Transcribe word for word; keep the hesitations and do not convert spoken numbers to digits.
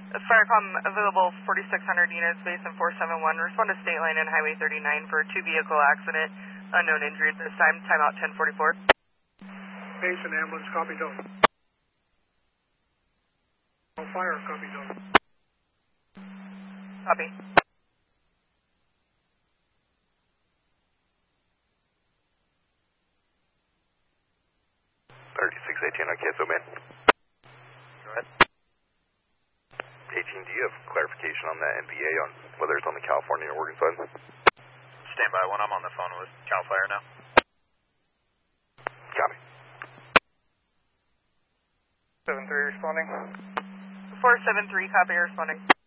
Firecom available forty-six hundred units, Basin four seven one. Respond to State Line and Highway thirty-nine for two vehicle accident. Unknown injury at this time. Timeout ten forty-four. Basin ambulance, copy done. On fire, copy done. Copy. thirty-six eighteen on cancel, man. Go ahead. eighteen, do you have clarification on that N V A on whether it's on the California or Oregon side? Stand by one. I'm on the phone with Cal Fire now. Copy. seven three responding. four seven three, copy, responding.